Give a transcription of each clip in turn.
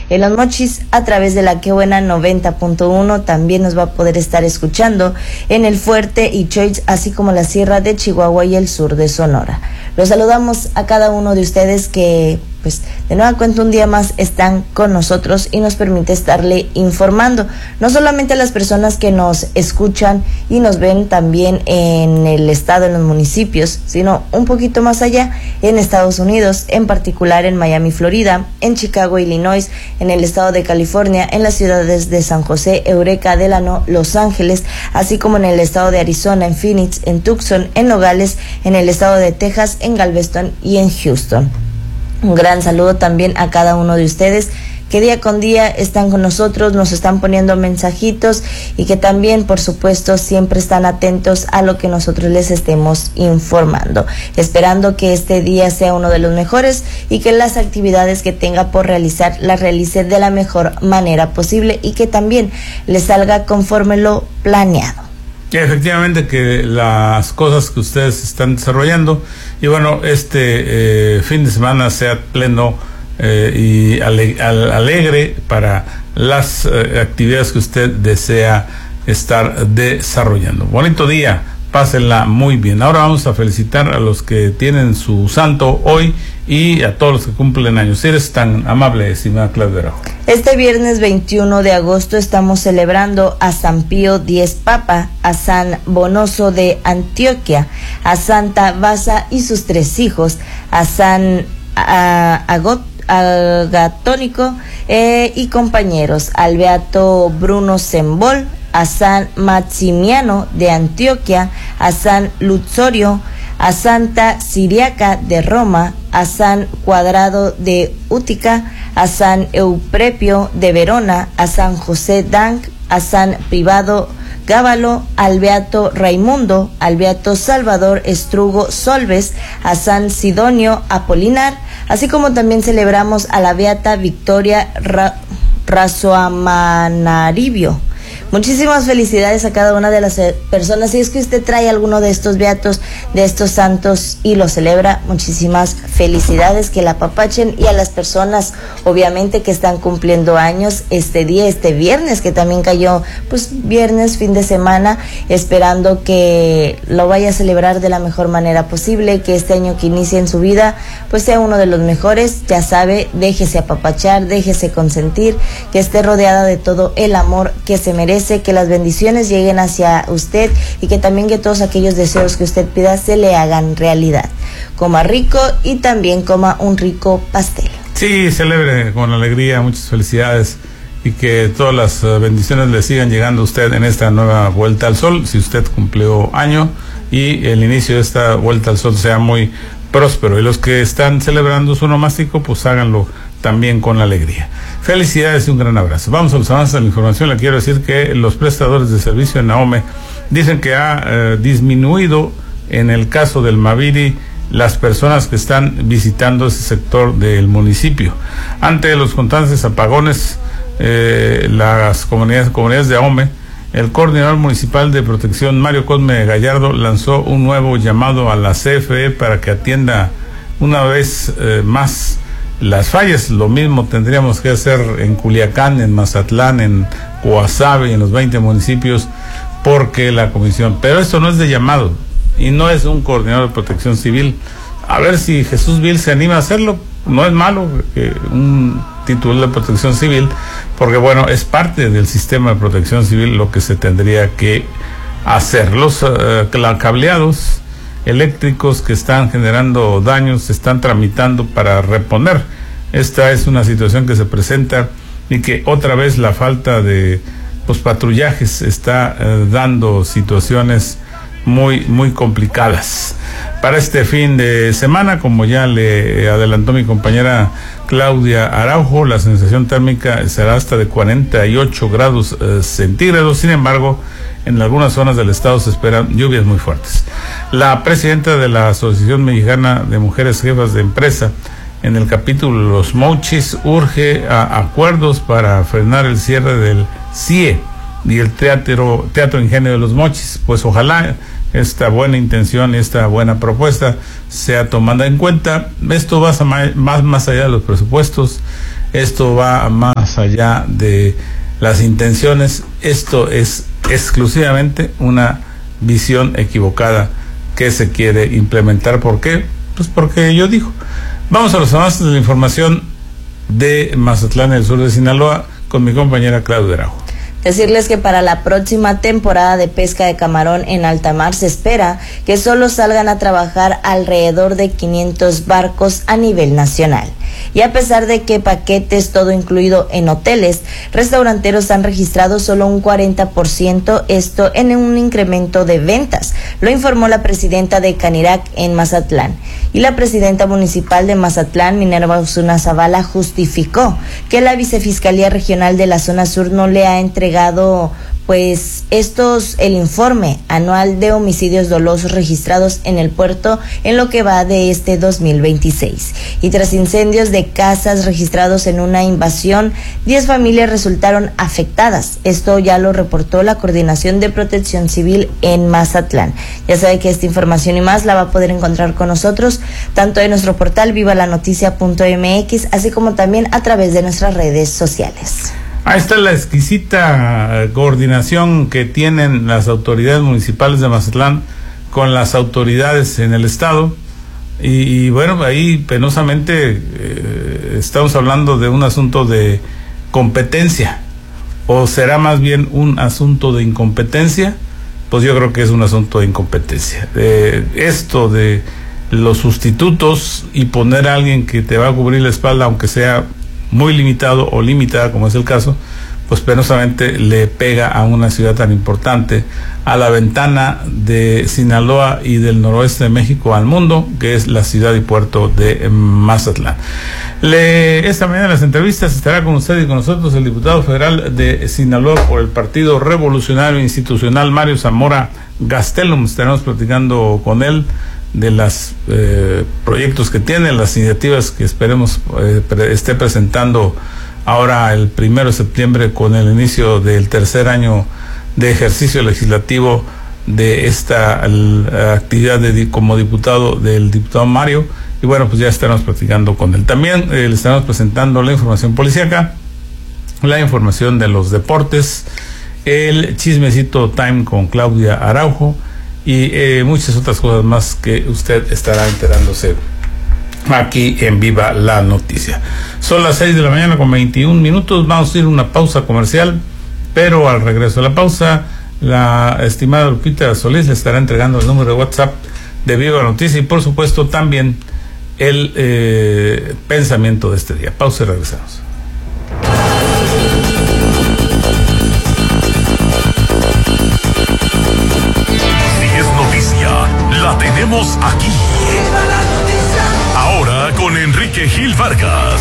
En Los Mochis, a través de la Qué Buena 90.1, también nos va a poder estar escuchando en El Fuerte y Choix, así como la Sierra de Chihuahua y el sur de Sonora. Los saludamos a cada uno de ustedes que, pues, de nueva cuenta un día más están con nosotros y nos permite estarle informando, no solamente a las personas que nos escuchan y nos ven también en el estado, en los municipios, sino un poquito más allá, en Estados Unidos, en particular en Miami, Florida, en Chicago, Illinois, en el estado de California, en las ciudades de San José, Eureka, Delano, Los Ángeles, así como en el estado de Arizona, en Phoenix, en Tucson, en Nogales, en el estado de Texas, en Galveston y en Houston. Un gran saludo también a cada uno de ustedes que día con día están con nosotros, nos están poniendo mensajitos y que también, por supuesto, siempre están atentos a lo que nosotros les estemos informando, esperando que este día sea uno de los mejores y que las actividades que tenga por realizar las realice de la mejor manera posible y que también les salga conforme lo planeado. Efectivamente, que las cosas que ustedes están desarrollando y bueno, fin de semana sea pleno y alegre para las actividades que usted desea estar desarrollando. Bonito día, pásenla muy bien. Ahora vamos a felicitar a los que tienen su santo hoy y a todos los que cumplen años. Si eres tan amable, estimada Claudia Araujo. Este viernes 21 de agosto estamos celebrando a San Pío X Papa, a San Bonoso de Antioquia, a Santa Basa y sus 3 hijos, a San Agatónico y compañeros, al Beato Bruno Sembol, a San Maximiano de Antioquia, a San Luzorio, a Santa Siriaca de Roma, a San Cuadrado de Útica, a San Euprepio de Verona, a San José d'Ang, a San Privado Gábalo, al Beato Raimundo, al Beato Salvador Estrugo Solves, a San Sidonio Apolinar, así como también celebramos a la Beata Victoria Razoamanaribio. Muchísimas felicidades a cada una de las personas. Si es que usted trae alguno de estos beatos, de estos santos y lo celebra, muchísimas felicidades, que la apapachen, y a las personas obviamente que están cumpliendo años este día, este viernes, que también cayó pues viernes, fin de semana, esperando que lo vaya a celebrar de la mejor manera posible, que este año que inicie en su vida pues sea uno de los mejores. Ya sabe, déjese apapachar, déjese consentir, que esté rodeada de todo el amor que se merece, que las bendiciones lleguen hacia usted y que también que todos aquellos deseos que usted pida se le hagan realidad. Coma rico y también coma un rico pastel. Sí, celebre con alegría, muchas felicidades y que todas las bendiciones le sigan llegando a usted en esta nueva vuelta al sol, si usted cumplió año, y el inicio de esta vuelta al sol sea muy próspero, y los que están celebrando su nomástico pues háganlo también con alegría. Felicidades y un gran abrazo. Vamos a los avances de la información. Le quiero decir que los prestadores de servicio en Ahome dicen que ha disminuido en el caso del Maviri las personas que están visitando ese sector del municipio. Ante los constantes apagones, las comunidades de Ahome, el coordinador municipal de protección, Mario Cosme Gallardo, lanzó un nuevo llamado a la CFE para que atienda una vez más las fallas. Lo mismo tendríamos que hacer en Culiacán, en Mazatlán, en Guasave y en los 20 municipios, porque la comisión, pero esto no es de llamado y no es un coordinador de protección civil. A ver si Jesús Vil se anima a hacerlo. No es malo que un titular de protección civil, porque bueno, es parte del sistema de protección civil lo que se tendría que hacer. Los cableados eléctricos que están generando daños se están tramitando para reponer. Esta es una situación que se presenta y que otra vez la falta de patrullajes está dando situaciones muy complicadas. Para este fin de semana, como ya le adelantó mi compañera Claudia Araujo, la sensación térmica será hasta de 48 grados centígrados. Sin embargo, en algunas zonas del estado se esperan lluvias muy fuertes. La presidenta de la Asociación Mexicana de Mujeres Jefas de Empresa, en el capítulo Los Mochis, urge a acuerdos para frenar el cierre del CIE y el Teatro Ingenio de Los Mochis. Pues ojalá esta buena intención, esta buena propuesta sea tomada en cuenta. Esto va más allá de los presupuestos. esto va más allá de las intenciones, esto es exclusivamente una visión equivocada que se quiere implementar. ¿Por qué? Pues porque yo digo. Vamos a los avances de la información de Mazatlán, el sur de Sinaloa, con mi compañera Claudia Araujo. Decirles que para la próxima temporada de pesca de camarón en alta mar se espera que solo salgan a trabajar alrededor de 500 barcos a nivel nacional. Y a pesar de que paquetes todo incluido en hoteles, restauranteros han registrado solo un 40%, esto en un incremento de ventas, lo informó la presidenta de Canirac en Mazatlán. Y la presidenta municipal de Mazatlán, Minerva Osuna Zavala, justificó que la Vicefiscalía Regional de la Zona Sur no le ha entregado el informe anual de homicidios dolosos registrados en el puerto en lo que va de este 2026. Y tras incendios de casas registrados en una invasión, 10 familias resultaron afectadas. Esto ya lo reportó la Coordinación de Protección Civil en Mazatlán. Ya sabe que esta información y más la va a poder encontrar con nosotros, tanto en nuestro portal vivalanoticia.mx, así como también a través de nuestras redes sociales. Ahí está la exquisita coordinación que tienen las autoridades municipales de Mazatlán con las autoridades en el estado. Y bueno, ahí penosamente estamos hablando de un asunto de competencia, o será más bien un asunto de incompetencia. Pues yo creo que es un asunto de incompetencia. Esto de los sustitutos y poner a alguien que te va a cubrir la espalda, aunque sea muy limitado o limitada, como es el caso, pues penosamente le pega a una ciudad tan importante, a la ventana de Sinaloa y del noroeste de México al mundo, que es la ciudad y puerto de Mazatlán. Esta mañana en las entrevistas estará con usted y con nosotros el diputado federal de Sinaloa por el Partido Revolucionario Institucional, Mario Zamora Gastelum. Estaremos platicando con él de los proyectos que tiene, las iniciativas que esperemos esté presentando ahora el 1 de septiembre con el inicio del tercer año de ejercicio legislativo de esta actividad como diputado del diputado Mario. Y bueno, pues ya estaremos platicando con él. También le estaremos presentando la información policíaca, la información de los deportes, el chismecito time con Claudia Araujo y muchas otras cosas más que usted estará enterándose aquí en Viva la Noticia. Son las 6 de la mañana con 21 minutos. Vamos a ir a una pausa comercial, pero al regreso de la pausa, la estimada Lupita Solís le estará entregando el número de WhatsApp de Viva la Noticia y por supuesto también el pensamiento de este día. Pausa y regresamos. La tenemos aquí. Ahora con Enrique Gil Vargas.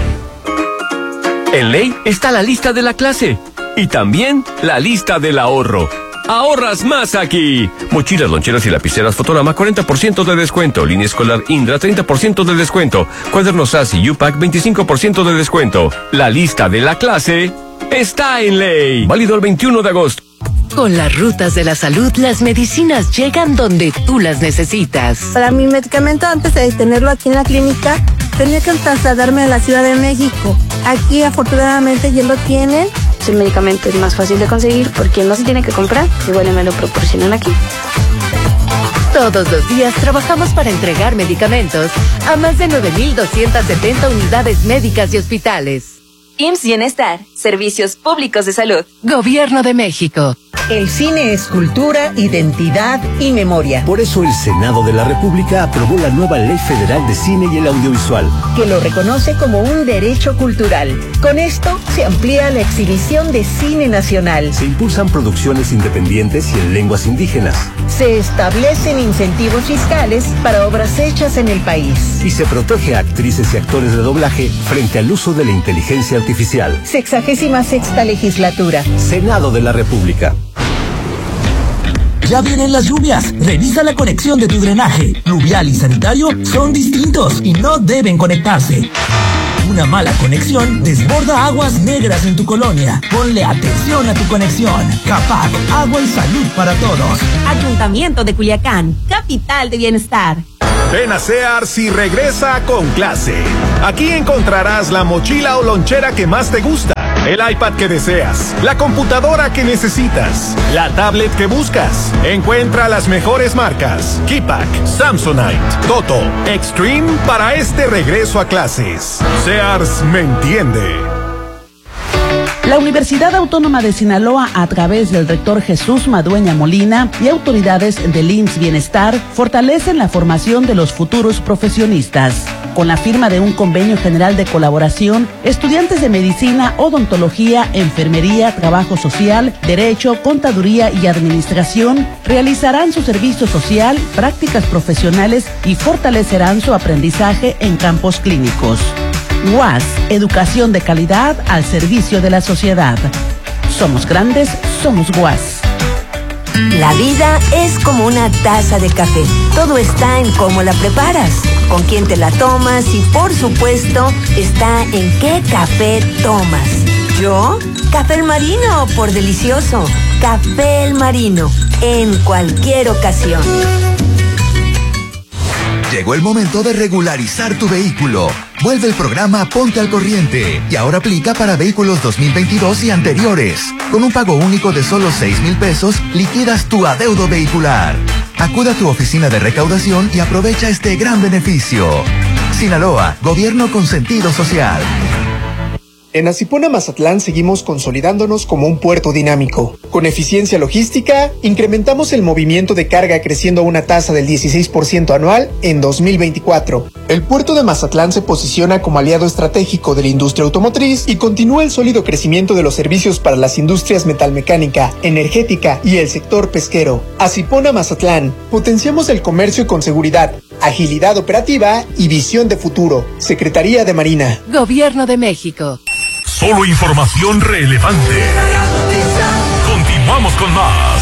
En Ley está la lista de la clase y también la lista del ahorro. Ahorras más aquí. Mochilas, loncheras y lapiceras Fotorama 40% de descuento. Línea escolar Indra 30% de descuento. Cuadernos ASI y UPAC 25% de descuento. La lista de la clase está en Ley. Válido el 21 de agosto. Con las rutas de la salud, las medicinas llegan donde tú las necesitas. Para mi medicamento, antes de tenerlo aquí en la clínica, tenía que trasladarme a la Ciudad de México. Aquí, afortunadamente, ya lo tienen. El medicamento es más fácil de conseguir porque no se tiene que comprar y bueno, me lo proporcionan aquí. Todos los días trabajamos para entregar medicamentos a más de 9,270 unidades médicas y hospitales. IMSS Bienestar, Servicios Públicos de Salud. Gobierno de México. El cine es cultura, identidad y memoria. Por eso el Senado de la República aprobó la nueva Ley Federal de Cine y el Audiovisual, que lo reconoce como un derecho cultural. Con esto se amplía la exhibición de cine nacional. Se impulsan producciones independientes y en lenguas indígenas. Se establecen incentivos fiscales para obras hechas en el país. Y se protege a actrices y actores de doblaje frente al uso de la inteligencia artificial. 66ª legislatura. Senado de la República. Ya vienen las lluvias. Revisa la conexión de tu drenaje. Pluvial y sanitario son distintos y no deben conectarse. Una mala conexión desborda aguas negras en tu colonia. Ponle atención a tu conexión. Capag, agua y salud para todos. Ayuntamiento de Culiacán, capital de bienestar. Ven a Sears y regresa con clase. Aquí encontrarás la mochila o lonchera que más te gusta, el iPad que deseas, la computadora que necesitas, la tablet que buscas. Encuentra las mejores marcas: Keypack, Samsonite, Toto, Extreme para este regreso a clases. Sears me entiende. La Universidad Autónoma de Sinaloa, a través del rector Jesús Madueña Molina y autoridades del IMSS Bienestar, fortalecen la formación de los futuros profesionistas. Con la firma de un convenio general de colaboración, estudiantes de medicina, odontología, enfermería, trabajo social, derecho, contaduría y administración realizarán su servicio social, prácticas profesionales y fortalecerán su aprendizaje en campos clínicos. UAS, educación de calidad al servicio de la sociedad. Somos grandes, somos UAS. La vida es como una taza de café. Todo está en cómo la preparas, con quién te la tomas y, por supuesto, está en qué café tomas. ¿Yo? Café El Marino, por delicioso. Café El Marino, en cualquier ocasión. Llegó el momento de regularizar tu vehículo. Vuelve el programa Ponte al Corriente y ahora aplica para vehículos 2022 y anteriores. Con un pago único de solo 6,000 pesos, liquidas tu adeudo vehicular. Acude a tu oficina de recaudación y aprovecha este gran beneficio. Sinaloa, gobierno con sentido social. En Asipona Mazatlán seguimos consolidándonos como un puerto dinámico. Con eficiencia logística, incrementamos el movimiento de carga creciendo a una tasa del 16% anual en 2024. El puerto de Mazatlán se posiciona como aliado estratégico de la industria automotriz y continúa el sólido crecimiento de los servicios para las industrias metalmecánica, energética y el sector pesquero. Asipona Mazatlán, potenciamos el comercio con seguridad, agilidad operativa y visión de futuro. Secretaría de Marina. Gobierno de México. Solo información relevante. Continuamos con más.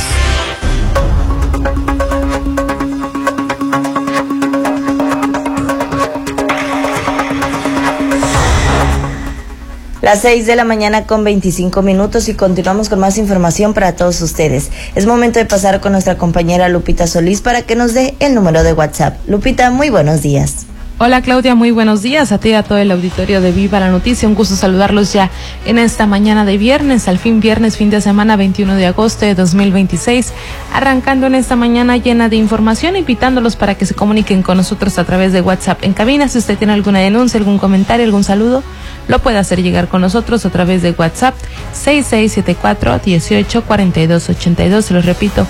Las 6 de la mañana con 25 minutos y continuamos con más información para todos ustedes. Es momento de pasar con nuestra compañera Lupita Solís para que nos dé el número de WhatsApp. Lupita, muy buenos días. Hola Claudia, muy buenos días a ti y a todo el auditorio de Viva la Noticia. Un gusto saludarlos ya en esta mañana de viernes, al fin viernes, fin de semana 21 de agosto de 2026, arrancando en esta mañana llena de información, invitándolos para que se comuniquen con nosotros a través de WhatsApp en cabina. Si usted tiene alguna denuncia, algún comentario, algún saludo, lo puede hacer llegar con nosotros a través de WhatsApp 6674-184282. Se lo repito,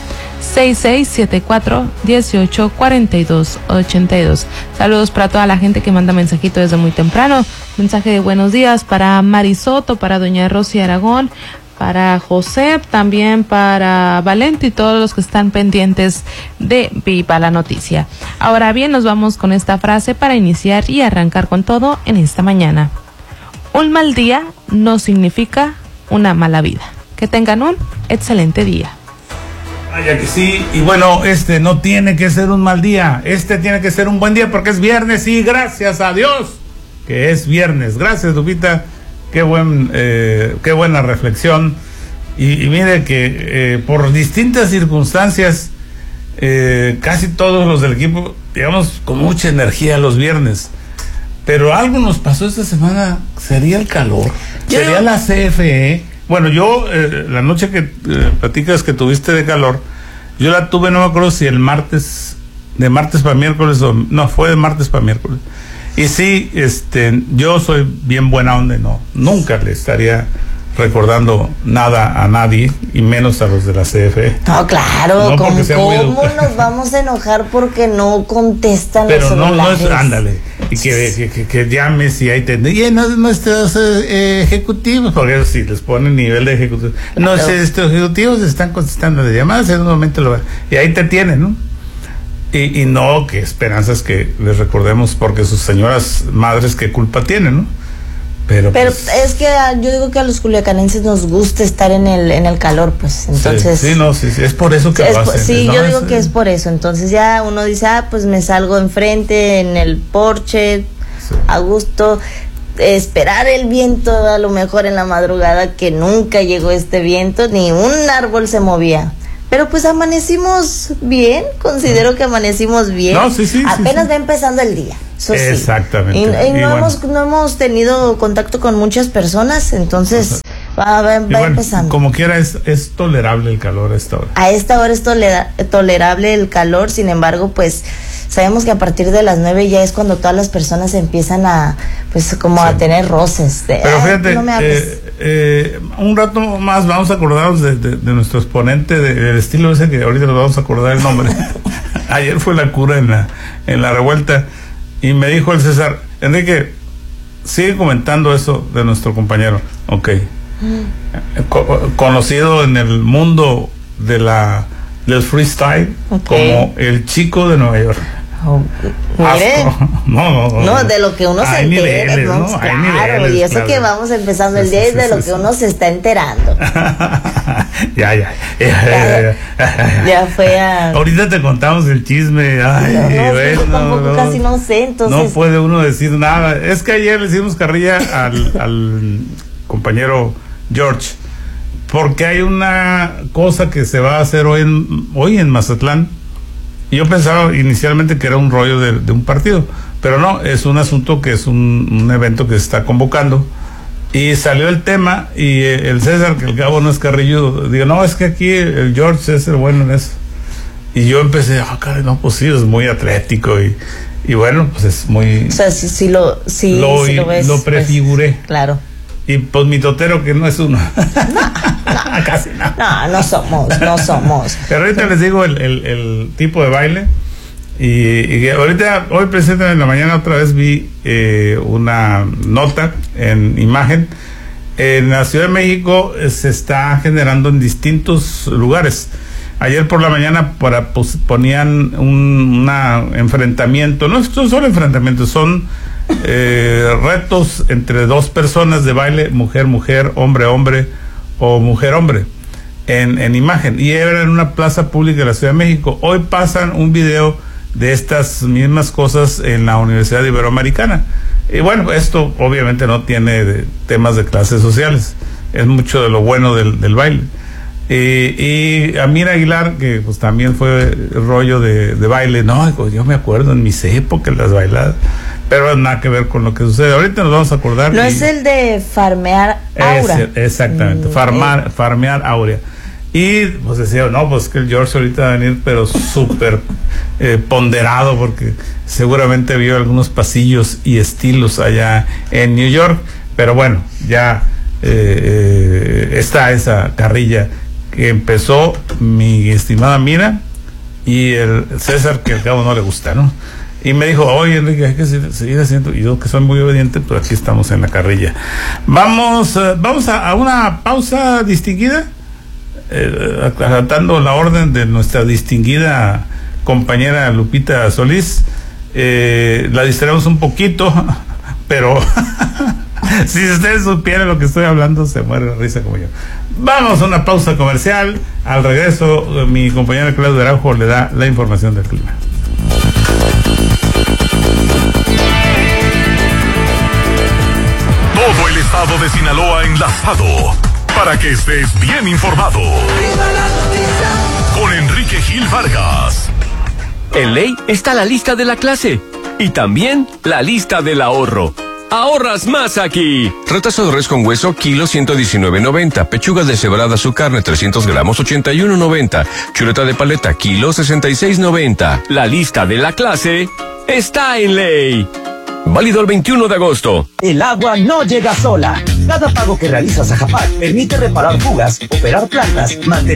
6674-184282. Saludos para toda la gente que manda mensajito desde muy temprano. Mensaje de buenos días para Marisoto, para doña Rosy Aragón, para José, también para Valente y todos los que están pendientes de Viva la Noticia. Ahora bien, nos vamos con esta frase para iniciar y arrancar con todo en esta mañana. Un mal día no significa una mala vida. Que tengan un excelente día. Vaya que sí, y bueno, no tiene que ser un mal día, tiene que ser un buen día porque es viernes y gracias a Dios que es viernes. Gracias, Lupita, qué buena reflexión. Y mire que por distintas circunstancias, casi todos los del equipo, digamos, con mucha energía los viernes. Pero algo nos pasó esta semana, sería el calor, sería la CFE. Bueno, yo, la noche que platicas que tuviste de calor, yo la tuve, no me acuerdo si de martes para miércoles o, no, fue de martes para miércoles. Y sí, yo soy bien buena onda, nunca le estaría recordando nada a nadie, y menos a los de la CFE. No, claro, no, ¿cómo nos vamos a enojar porque no contestan los celulares? No es, ándale, y que llames y ahí te llenas nuestros ejecutivos, porque si les ponen nivel de ejecutivos, no sé, estos ejecutivos están contestando de llamadas, en un momento y ahí te tienen, ¿no? Y no, que esperanzas que les recordemos, porque sus señoras madres qué culpa tienen, ¿no? Pero pues, es que yo digo que a los culiacanenses nos gusta estar en el calor, pues entonces sí, es por eso que lo hacen. Sí, yo digo que es por eso. Entonces ya uno dice, pues me salgo enfrente en el porche, a gusto, esperar el viento, a lo mejor en la madrugada, que nunca llegó este viento, ni un árbol se movía. Pero pues amanecimos bien, considero que amanecimos bien. No, sí. Apenas va empezando el día. Eso sí. Exactamente. Y no hemos tenido contacto con muchas personas, entonces va empezando. Como quiera, es tolerable el calor a esta hora. A esta hora es tolerable el calor, sin embargo, pues sabemos que a partir de las 9 ya es cuando todas las personas empiezan a, pues como a tener roces. Pero fíjate, no me hables. Un rato más vamos a acordarnos de nuestro exponente del estilo ese que ahorita nos vamos a acordar el nombre. Ayer fue la cura en la revuelta y me dijo el César, Enrique, sigue comentando eso de nuestro compañero. Ok. Conocido en el mundo del freestyle como el chico de Nueva York. Mire, no, de lo que uno se entera, ¿no? Claro, y eso que vamos empezando el día es de lo que uno se está enterando. Ya fue a... Ahorita te contamos el chisme. Yo tampoco casi no sé, entonces... No puede uno decir nada. Es que ayer le hicimos carrilla al compañero George, porque hay una cosa que se va a hacer hoy en Mazatlán. Yo pensaba inicialmente que era un rollo de un partido, pero no, es un asunto que es un evento que se está convocando. Y salió el tema y el César, que el cabo no es carrilludo, digo, no, es que aquí el George es el bueno en eso. Y yo empecé, caray, no, pues sí, es muy atlético y bueno, pues es muy... O sea, sí lo ves. Lo prefiguré. Pues, claro. Y pues mi totero, que no es uno. No, casi no. No somos. Pero ahorita les digo el tipo de baile. Y ahorita, hoy presente en la mañana otra vez vi una nota en imagen. En la Ciudad de México se está generando en distintos lugares. Ayer por la mañana ponían un enfrentamiento. No son solo enfrentamientos, son retos entre dos personas de baile, mujer, hombre o mujer, en imagen. Y era en una plaza pública de la Ciudad de México. Hoy pasan un video de estas mismas cosas en la Universidad Iberoamericana. Y bueno, esto obviamente no tiene temas de clases sociales, es mucho de lo bueno del baile. Y Amira Aguilar, que pues también fue rollo de baile, no, yo me acuerdo en mis épocas las bailadas, pero nada que ver con lo que sucede. Ahorita nos vamos a acordar. No es el de farmear Aura. Exactamente, farmear Aurea. Y pues decía, no, pues que el George ahorita va a venir, pero súper ponderado, porque seguramente vio algunos pasillos y estilos allá en New York. Pero bueno, ya está esa carrilla que empezó mi estimada Mira y el César, que al cabo no le gusta, ¿no? Y me dijo, oye Enrique, hay que seguir haciendo, y yo que soy muy obediente, pues aquí estamos en la carrilla. Vamos a una pausa distinguida, acatando la orden de nuestra distinguida compañera Lupita Solís. La distraemos un poquito, pero si ustedes supieran lo que estoy hablando, se muere de risa como yo. Vamos a una pausa comercial. Al regreso, mi compañera Claudia Araujo le da la información del clima. Todo el estado de Sinaloa enlazado para que estés bien informado. Con Enrique Gil Vargas. En ley está la lista de la clase y también la lista del ahorro. Ahorras más aquí. Retazo de res con hueso, kilo 119.90. Pechugas deshebrada su carne, 300 gramos, 81.90. Chuleta de paleta, kilo 66.90. La lista de la clase está en ley. Válido el 21 de agosto. El agua no llega sola. Cada pago que realizas a Japac permite reparar fugas, operar plantas, mantener